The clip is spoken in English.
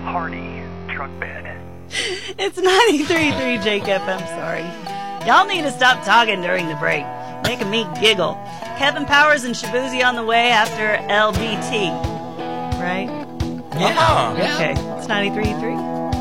Hardy truck bed. It's 93.3 Jake FM, sorry. Y'all need to stop talking during the break, making me giggle. Kevin Powers and Shabuzi on the way after LBT. Right? Yeah. Okay, it's 93.3.